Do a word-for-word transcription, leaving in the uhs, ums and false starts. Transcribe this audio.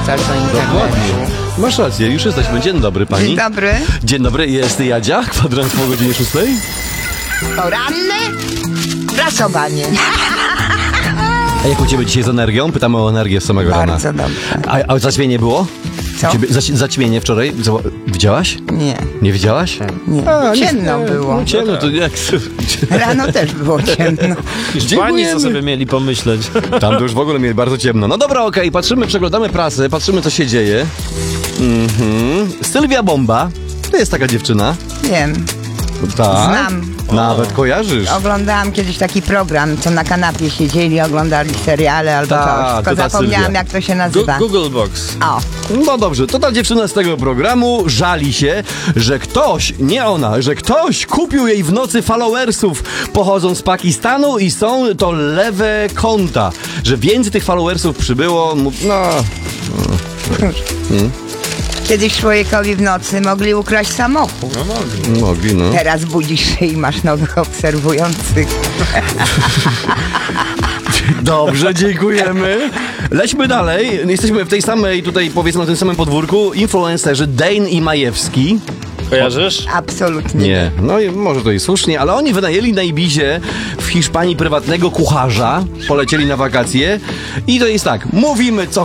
wrzucasz do internetu. Dokładnie. Masz rację, już jesteśmy. Dzień dobry, pani. Dzień dobry. Dzień dobry, jest Jadzia, kwadrans po godzinie szóstej. Poranne prasowanie. A jak u ciebie dzisiaj z energią? Pytamy o energię z samego rana. Bardzo dobrze. A, a zaćmienie było? Co? Ciebie, za, zaćmienie wczoraj? Zobacz- Widziałaś? Nie, Nie widziałaś? nie. A, Ciemno nie, było. No, ciemno, to jak... Rano też było ciemno. Hiszpanii, Dziękujemy. co sobie mieli pomyśleć. Tam to już w ogóle mieli bardzo ciemno. No dobra, okej, patrzymy, przeglądamy prasę, patrzymy, co się dzieje. Mhm. Sylwia Bomba, to jest taka dziewczyna. Wiem, Tak. znam. Nawet kojarzysz. Oglądałam kiedyś taki program, co na kanapie siedzieli, oglądali seriale albo Ta, coś. to Tylko ta zapomniałam, Sylwia. jak to się Gu- nazywa. Google Box. O, No dobrze, to ta dziewczyna z tego programu żali się, że ktoś, nie ona, że ktoś kupił jej w nocy followersów, pochodzą z Pakistanu i są to lewe konta. Że więcej tych followersów przybyło, mu- no... kiedyś człowiekowi w nocy mogli ukraść samochód. No mogli. Mogli, no. Teraz budzisz się i masz nowych obserwujących. Dobrze, dziękujemy. Lećmy dalej. Jesteśmy w tej samej, tutaj powiedzmy na tym samym podwórku. Influencerzy Dane i Majewski. Kojarzysz? Absolutnie. Nie, no i może to i słusznie, ale oni wynajęli na Ibizie w Hiszpanii prywatnego kucharza, polecieli na wakacje i to jest tak, mówimy co